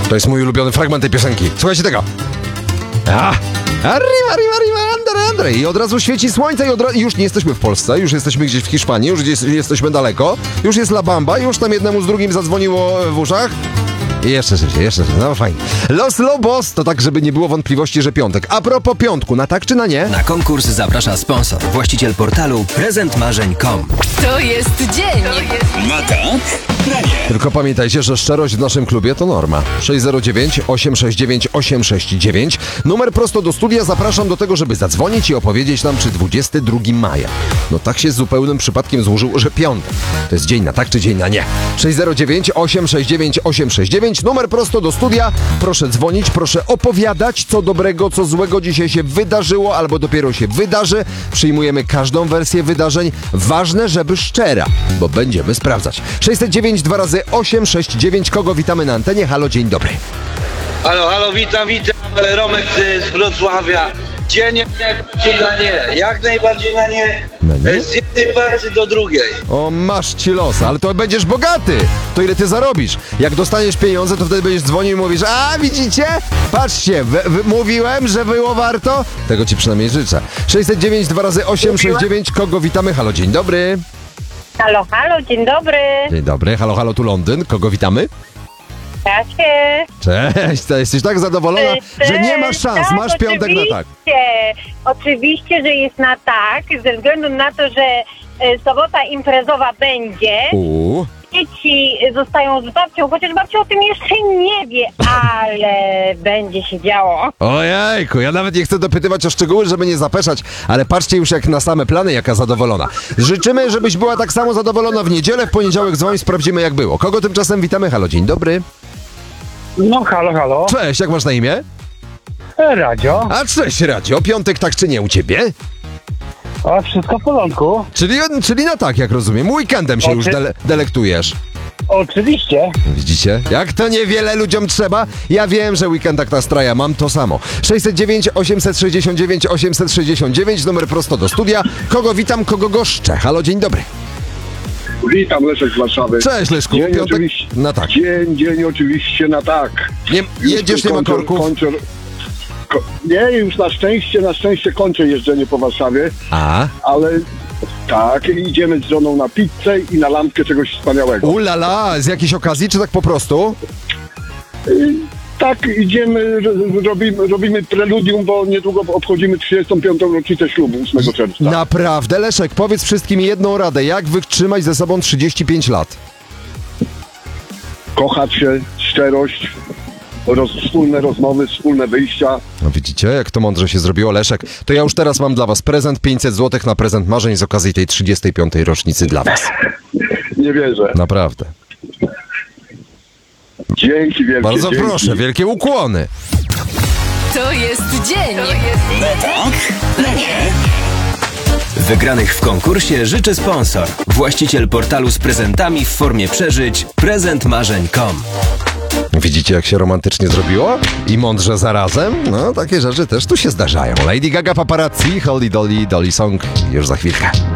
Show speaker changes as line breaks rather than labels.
To jest mój ulubiony fragment tej piosenki. Słuchajcie tego. Arriva, andre. I od razu świeci słońce i już nie jesteśmy w Polsce, już jesteśmy gdzieś w Hiszpanii, już jesteśmy daleko, już jest La Bamba, już tam jednemu z drugim zadzwoniło w uszach. I jeszcze szybciej, no fajnie. Los Lobos, to tak, żeby nie było wątpliwości, że piątek. A propos piątku, na tak czy na nie?
Na konkurs zaprasza sponsor, właściciel portalu prezentmarzeń.com.
To jest dzień.
Na tak, na nie.
Tylko pamiętajcie, że szczerość w naszym klubie to norma. 609-869-869. Numer prosto do studia. Zapraszam do tego, żeby zadzwonić i opowiedzieć nam, czy 22 maja. No tak się z zupełnym przypadkiem złożyło, że piątek. To jest dzień na tak, czy dzień na nie. 609-869-869. Numer prosto do studia. Proszę dzwonić, proszę opowiadać, co dobrego, co złego dzisiaj się wydarzyło, albo dopiero się wydarzy. Przyjmujemy każdą wersję wydarzeń. Ważne, żeby szczera, bo będziemy sprawdzać. 609 2 razy 869. Kogo witamy na antenie? Halo, dzień dobry.
Halo, witam. Romek z Wrocławia. Dzień jak najbardziej na nie. Jak najbardziej na nie. Z jednej pracy do drugiej.
O, masz ci los, ale to będziesz bogaty. To ile ty zarobisz? Jak dostaniesz pieniądze, to wtedy będziesz dzwonił i mówisz: a widzicie? Patrzcie, mówiłem, że było warto. Tego ci przynajmniej życzę. 609 2 razy 869. Kogo witamy? Halo, dzień dobry.
Halo, dzień dobry.
Dzień dobry. Halo, tu Londyn. Kogo witamy?
Cześć.
Cześć, to jesteś tak zadowolona, że nie masz szans,
tak,
masz piątek na tak.
Oczywiście, że jest na tak, ze względu na to, że sobota imprezowa będzie. Dzieci zostają z babcią, chociaż babcia o tym jeszcze nie wie, ale będzie się działo.
Ojejku, ja nawet nie chcę dopytywać o szczegóły, żeby nie zapeszać, ale patrzcie już jak na same plany, jaka zadowolona. Życzymy, żebyś była tak samo zadowolona w niedzielę, w poniedziałek dzwoń, sprawdzimy jak było. Kogo tymczasem witamy? Halo, dzień dobry.
No halo.
Cześć, jak masz na imię?
Radio.
A cześć Radio, piątek tak czy nie u ciebie?
A wszystko w porządku.
Czyli na tak, jak rozumiem, weekendem się już delektujesz.
Oczywiście.
Widzicie? Jak to niewiele ludziom trzeba? Ja wiem, że weekend tak nastraja, mam to samo. 609 869 869, numer prosto do studia. Kogo witam, kogo goszczę? Halo, dzień dobry.
Witam, Leszek z Warszawy.
Cześć Leszku,
Dzień
piątek
oczywiście,
na tak.
Dzień oczywiście na tak.
Jedziesz, nie ma korków?
Już na szczęście kończę jeżdżenie po Warszawie. Ale tak, idziemy z żoną na pizzę i na lampkę czegoś wspaniałego.
Ulala, z jakiejś okazji, czy tak po prostu?
Tak, idziemy, robimy preludium, bo niedługo obchodzimy 35. rocznicę ślubu 8 czerwca.
Naprawdę, Leszek, powiedz wszystkim jedną radę, jak wytrzymać ze sobą 35 lat?
Kochać się, szczerość, wspólne rozmowy, wspólne wyjścia.
No widzicie, jak to mądrze się zrobiło, Leszek. To ja już teraz mam dla was prezent, 500 zł na prezent marzeń z okazji tej 35. rocznicy dla was.
Nie wierzę.
Naprawdę.
Dzięki wielkie.
Bardzo
dzięki.
proszę, wielkie ukłony.
To jest dzień.
Na tak, na nie.
Wygranych w konkursie życzy sponsor, właściciel portalu z prezentami w formie przeżyć prezentmarzeń.com.
Widzicie, jak się romantycznie zrobiło? I mądrze zarazem? No, takie rzeczy też tu się zdarzają. Lady Gaga, Paparazzi, Holy Dolly, Dolly Song już za chwilkę.